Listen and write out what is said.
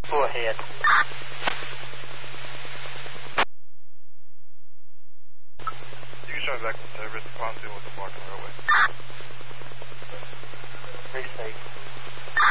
Go ahead. You can try back to service, Pontoon with the Markham Railway.